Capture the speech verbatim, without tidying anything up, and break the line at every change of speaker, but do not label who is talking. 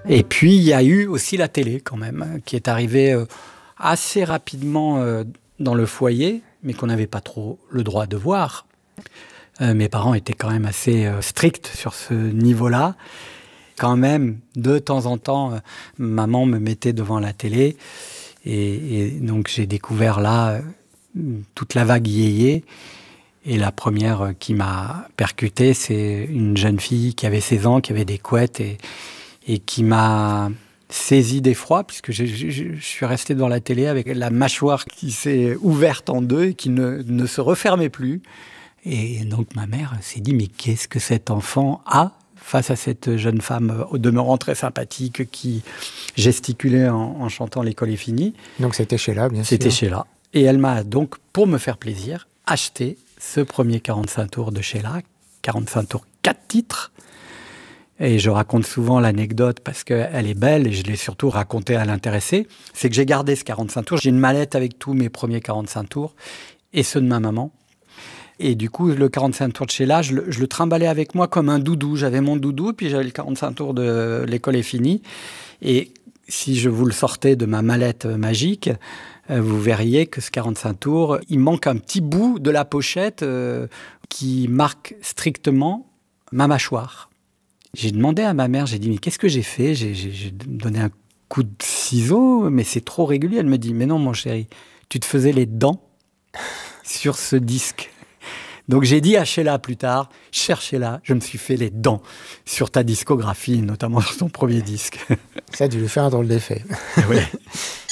Et puis, il y a eu aussi la télé, quand même, qui est arrivée euh, assez rapidement euh, dans le foyer, mais qu'on n'avait pas trop le droit de voir. Euh, mes parents étaient quand même assez euh, stricts sur ce niveau-là. Quand même, de temps en temps, euh, maman me mettait devant la télé. Et, et donc, j'ai découvert là euh, toute la vague yéyé. Et la première euh, qui m'a percuté, c'est une jeune fille qui avait seize ans, qui avait des couettes et, et qui m'a saisi d'effroi, puisque je, je, je suis resté devant la télé avec la mâchoire qui s'est ouverte en deux et qui ne, ne se refermait plus. Et donc ma mère s'est dit, mais qu'est-ce que cet enfant a face à cette jeune femme au demeurant très sympathique qui gesticulait en, en chantant « L'école est finie ».
Donc c'était Sheila, bien sûr.
C'était Sheila. Et elle m'a donc, pour me faire plaisir, acheté ce premier quarante-cinq tours de Sheila, quarante-cinq tours, quatre titres. Et je raconte souvent l'anecdote parce qu'elle est belle et je l'ai surtout racontée à l'intéressé. C'est que j'ai gardé ce quarante-cinq tours. J'ai une mallette avec tous mes premiers quarante-cinq tours et ceux de ma maman. Et du coup, le quarante-cinq tours de Sheila, je le, je le trimballais avec moi comme un doudou. J'avais mon doudou, puis j'avais le quarante-cinq tours de L'école est finie. Et si je vous le sortais de ma mallette magique, euh, vous verriez que ce quarante-cinq tours, il manque un petit bout de la pochette euh, qui marque strictement ma mâchoire. J'ai demandé à ma mère, j'ai dit, mais qu'est-ce que j'ai fait ? j'ai, j'ai, j'ai donné un coup de ciseau, mais c'est trop régulier. Elle me dit, mais non, mon chéri, tu te faisais les dents sur ce disque. Donc j'ai dit à Sheila plus tard, cherchez-la, je me suis fait les dents sur ta discographie, notamment sur ton premier disque.
Ça a dû lui faire un drôle d'effet.
Ouais.